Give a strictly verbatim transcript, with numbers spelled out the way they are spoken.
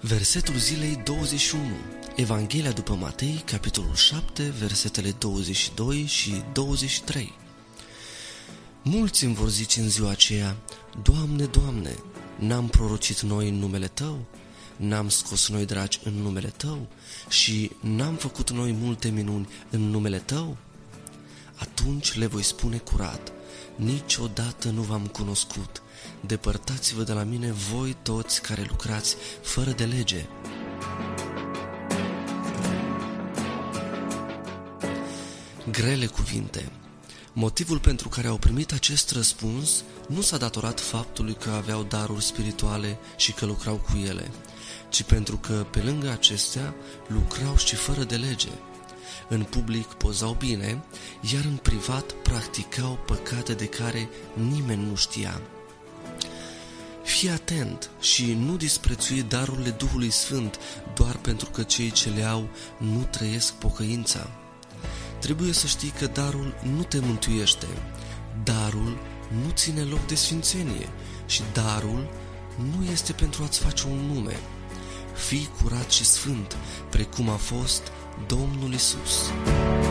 Versetul zilei douăzeci și unu. Evanghelia după Matei, capitolul șapte, versetele douăzeci și doi și douăzeci și trei. Mulți îmi vor zice în ziua aceea: Doamne, Doamne, n-am prorocit noi în numele Tău? N-am scos noi dragi în numele Tău? Și n-am făcut noi multe minuni în numele Tău? Atunci le voi spune curat: niciodată nu v-am cunoscut. Depărtați-vă de la mine, voi toți care lucrați fără de lege. Grele cuvinte. Motivul pentru care au primit acest răspuns nu s-a datorat faptului că aveau daruri spirituale și că lucrau cu ele, ci pentru că, pe lângă acestea, lucrau și fără de lege. În public pozau bine, iar în privat practicau păcate de care nimeni nu știa. Fii atent și nu disprețui darurile Duhului Sfânt doar pentru că cei ce le au nu trăiesc pocăința. Trebuie să știi că darul nu te mântuiește, darul nu ține loc de sfințenie și darul nu este pentru a-ți face un nume. Fii curat și sfânt, precum a fost Domnul Iisus.